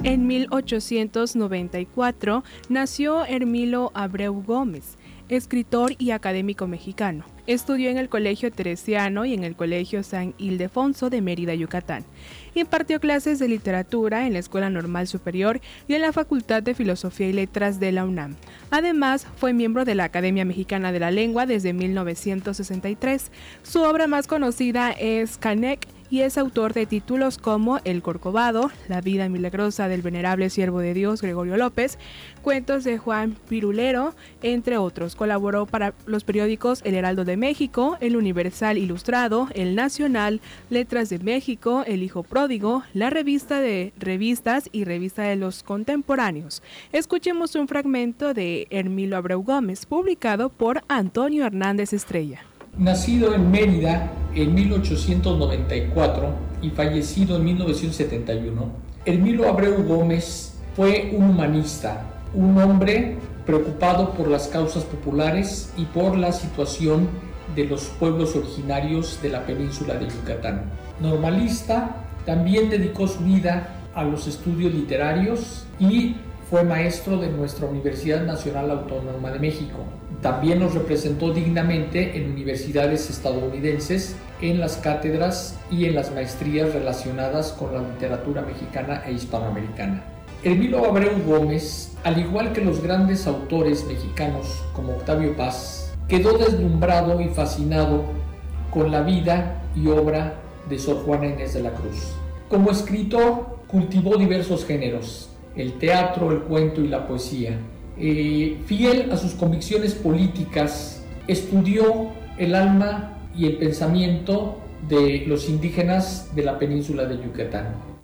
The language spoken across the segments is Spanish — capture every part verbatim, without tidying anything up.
En mil ochocientos noventa y cuatro nació Hermilo Abreu Gómez, escritor y académico mexicano. Estudió en el Colegio Teresiano y en el Colegio San Ildefonso de Mérida, Yucatán. Impartió clases de literatura en la Escuela Normal Superior y en la Facultad de Filosofía y Letras de la UNAM. Además, fue miembro de la Academia Mexicana de la Lengua desde mil novecientos sesenta y tres. Su obra más conocida es Canek, y es autor de títulos como El Corcovado, La vida milagrosa del venerable siervo de Dios Gregorio López, Cuentos de Juan Pirulero, entre otros. Colaboró para los periódicos El Heraldo de México, El Universal Ilustrado, El Nacional, Letras de México, El Hijo Pródigo, la Revista de Revistas y Revista de los Contemporáneos. Escuchemos un fragmento de Hermilo Abreu Gómez, publicado por Antonio Hernández Estrella. Nacido en Mérida en mil ochocientos noventa y cuatro y fallecido en mil novecientos setenta y uno, Hermilo Abreu Gómez fue un humanista, un hombre preocupado por las causas populares y por la situación de los pueblos originarios de la península de Yucatán. Normalista, también dedicó su vida a los estudios literarios y fue maestro de nuestra Universidad Nacional Autónoma de México. También nos representó dignamente en universidades estadounidenses, en las cátedras y en las maestrías relacionadas con la literatura mexicana e hispanoamericana. Hermilo Abreu Gómez, al igual que los grandes autores mexicanos como Octavio Paz, quedó deslumbrado y fascinado con la vida y obra de Sor Juana Inés de la Cruz. Como escritor, cultivó diversos géneros: el teatro, el cuento y la poesía. Eh, fiel a sus convicciones políticas, estudió el alma y el pensamiento de los indígenas de la península de Yucatán.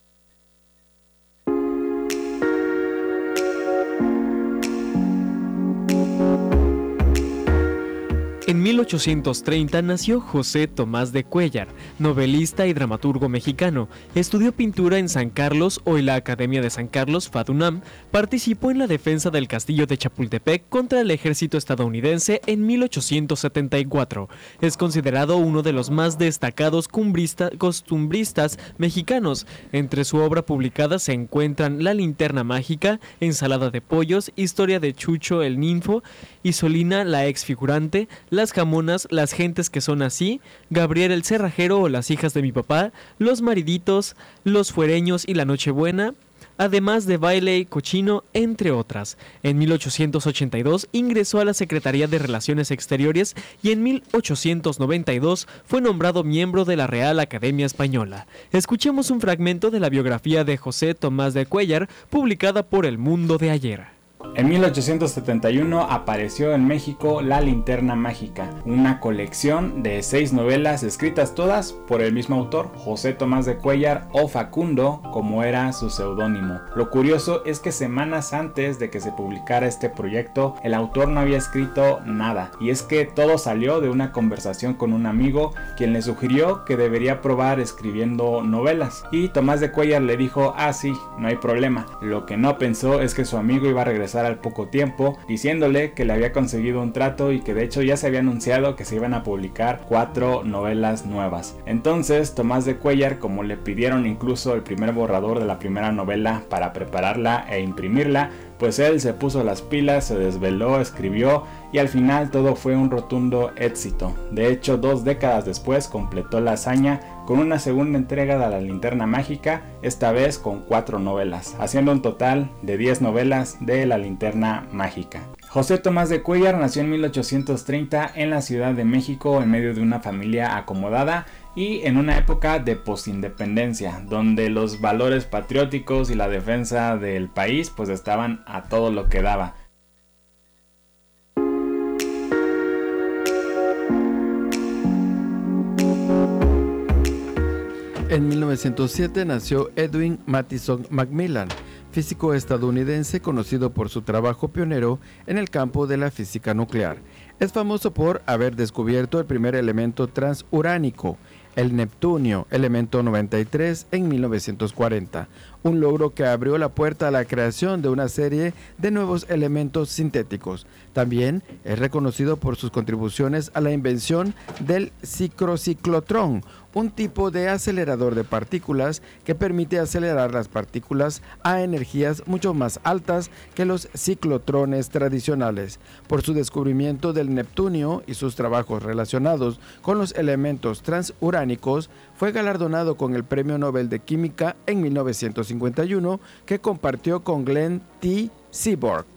En mil ochocientos treinta nació José Tomás de Cuéllar, novelista y dramaturgo mexicano. Estudió pintura en San Carlos o en la Academia de San Carlos, FADUNAM. Participó en la defensa del castillo de Chapultepec contra el ejército estadounidense en mil ochocientos setenta y cuatro. Es considerado uno de los más destacados cumbrista, costumbristas mexicanos. Entre su obra publicada se encuentran La linterna mágica, Ensalada de pollos, Historia de Chucho el ninfo, Isolina la exfigurante, Las jamonas, Las gentes que son así, Gabriel el cerrajero o Las hijas de mi papá, Los mariditos, Los fuereños y La nochebuena, además de Baile y cochino, entre otras. En mil ochocientos ochenta y dos ingresó a la Secretaría de Relaciones Exteriores y en mil ochocientos noventa y dos fue nombrado miembro de la Real Academia Española. Escuchemos un fragmento de la biografía de José Tomás de Cuéllar, publicada por El Mundo de Ayer. En mil ochocientos setenta y uno apareció en México La linterna mágica, una colección de seis novelas escritas todas por el mismo autor, José Tomás de Cuéllar o Facundo, como era su seudónimo. Lo curioso es que semanas antes de que se publicara este proyecto, el autor no había escrito nada, y es que todo salió de una conversación con un amigo, quien le sugirió que debería probar escribiendo novelas, y Tomás de Cuéllar le dijo: ah sí, no hay problema. Lo que no pensó es que su amigo iba a regresar al poco tiempo, diciéndole que le había conseguido un trato y que de hecho ya se había anunciado que se iban a publicar cuatro novelas nuevas. Entonces Tomás de Cuéllar, como le pidieron incluso el primer borrador de la primera novela para prepararla e imprimirla, pues él se puso las pilas, se desveló, escribió y al final todo fue un rotundo éxito. De hecho, dos décadas después completó la hazaña con una segunda entrega de La linterna mágica, esta vez con cuatro novelas, haciendo un total de diez novelas de La linterna mágica. José Tomás de Cuéllar nació en mil ochocientos treinta en la Ciudad de México en medio de una familia acomodada y en una época de posindependencia, donde los valores patrióticos y la defensa del país pues estaban a todo lo que daba. En mil novecientos siete nació Edwin Mathison Macmillan, físico estadounidense conocido por su trabajo pionero en el campo de la física nuclear. Es famoso por haber descubierto el primer elemento transuránico, el neptunio, elemento noventa y tres, en mil novecientos cuarenta, un logro que abrió la puerta a la creación de una serie de nuevos elementos sintéticos. También es reconocido por sus contribuciones a la invención del ciclociclotrón, un tipo de acelerador de partículas que permite acelerar las partículas a energías mucho más altas que los ciclotrones tradicionales. Por su descubrimiento del neptunio y sus trabajos relacionados con los elementos transuránicos, fue galardonado con el Premio Nobel de Química en mil novecientos cincuenta y uno, que compartió con Glenn T. Seaborg.